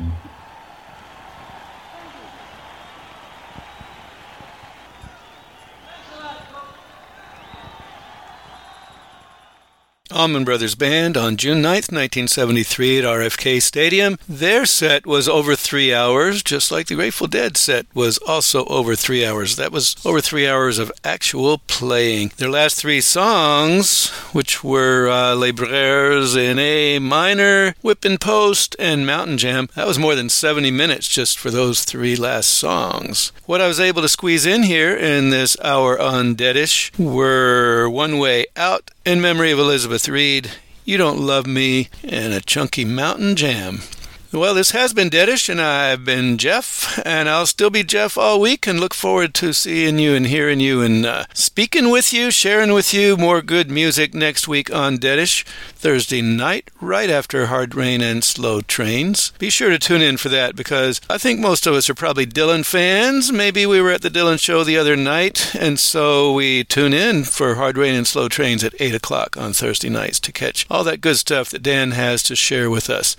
Allman Brothers Band on June 9th, 1973 at RFK Stadium. Their set was over 3 hours, just like the Grateful Dead set was also over 3 hours. That was over 3 hours of actual playing. Their last three songs, which were Les Brères in A minor, Whippin' Post, and Mountain Jam, that was more than 70 minutes just for those three last songs. What I was able to squeeze in here in this hour on Deadish were One Way Out, In Memory of Elizabeth Reed, You Don't Love Me, and a chunky Mountain Jam. Well, this has been Deadish, and I've been Jeff, and I'll still be Jeff all week, and look forward to seeing you and hearing you and speaking with you, sharing with you more good music next week on Deadish, Thursday night, right after Hard Rain and Slow Trains. Be sure to tune in for that, because I think most of us are probably Dylan fans. Maybe we were at the Dylan show the other night, and so we tune in for Hard Rain and Slow Trains at 8 o'clock on Thursday nights to catch all that good stuff that Dan has to share with us.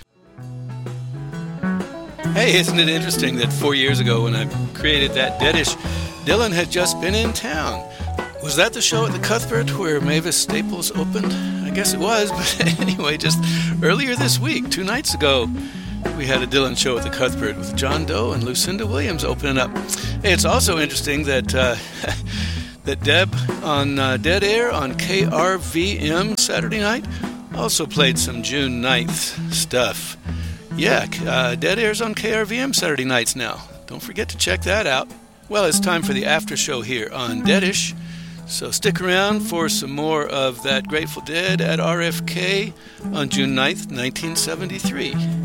Hey, isn't it interesting that 4 years ago when I created that Deadish, Dylan had just been in town? Was that the show at the Cuthbert where Mavis Staples opened? I guess it was, but anyway, just earlier this week, 2 nights ago, we had a Dylan show at the Cuthbert with John Doe and Lucinda Williams opening up. Hey, it's also interesting that that Deb on Dead Air on KRVM Saturday night also played some June 9th stuff. Yeah, Dead Air's on KRVM Saturday nights now. Don't forget to check that out. Well, it's time for the after show here on Deadish, so stick around for some more of that Grateful Dead at RFK on June 9th, 1973.